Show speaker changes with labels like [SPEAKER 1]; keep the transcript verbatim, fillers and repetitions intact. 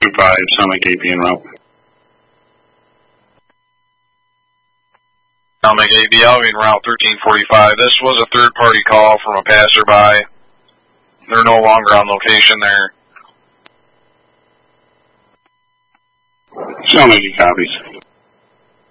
[SPEAKER 1] five, Summit A P en route.
[SPEAKER 2] Summit A P Alvin route thirteen forty-five. This was a third-party call from a passerby. They're no longer on location there.
[SPEAKER 1] Summit, he copies.